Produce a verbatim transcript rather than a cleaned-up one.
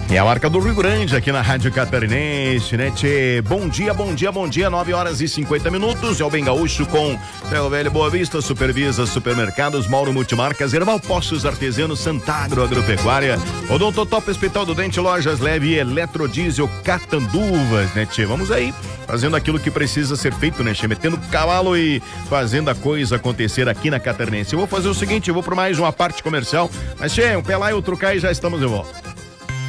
É a marca do Rio Grande aqui na Rádio Catarinense, né, tchê? Bom dia, bom dia, bom dia, nove horas e cinquenta minutos, é o Bem Gaúcho com Ferro Velho Boa Vista, Supervisa, Supermercados, Mauro Multimarcas, Erval Poços Artesianos, Santagro Agropecuária, Odontotop Hospital do Dente, Lojas Leve e Eletrodiesel Catanduvas, né, tchê? Vamos aí, fazendo aquilo que precisa ser feito, né, tchê? Metendo cavalo e fazendo a coisa acontecer aqui na Catarinense. Eu vou fazer o seguinte, eu vou por mais uma parte comercial, mas tchê, um pé lá e outro cá e já estamos de volta.